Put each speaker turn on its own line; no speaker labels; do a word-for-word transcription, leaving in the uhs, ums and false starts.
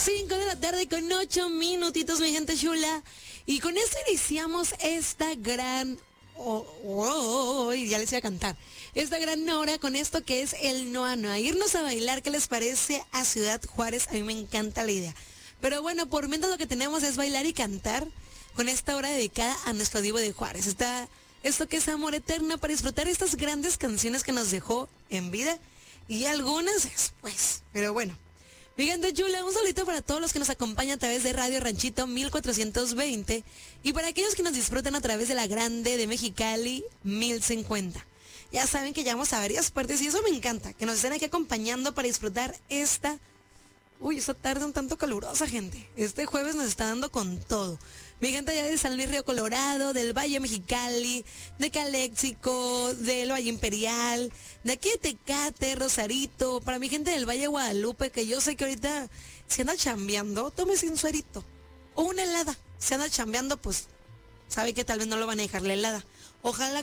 cinco de la tarde con ocho minutitos, mi gente chula. Y con esto iniciamos esta gran... Oh, oh, oh, ya les iba a cantar. Esta gran hora con esto que es el Noa Noa. Irnos a bailar, ¿qué les parece? A Ciudad Juárez, a mí me encanta la idea. Pero bueno, por mientras lo que tenemos es bailar y cantar con esta hora dedicada a nuestro Divo de Juárez. Está esto que es amor eterno para disfrutar estas grandes canciones que nos dejó en vida y algunas después. Pero bueno. Mi gente chula, un saludito para todos los que nos acompañan a través de Radio Ranchito mil cuatrocientos veinte y para aquellos que nos disfrutan a través de la Grande de Mexicali mil cincuenta. Ya saben que llegamos a varias partes y eso me encanta, que nos estén aquí acompañando para disfrutar esta... Uy, esta tarde un tanto calurosa, gente. Este jueves nos está dando con todo. Mi gente allá de San Luis Río Colorado, del Valle Mexicali, de Caléxico, del Valle Imperial, de aquí de Tecate, Rosarito, para mi gente del Valle Guadalupe, que yo sé que ahorita se anda chambeando, tómese un suerito o una helada. Se anda chambeando, pues sabe que tal vez no lo van a dejar la helada. Ojalá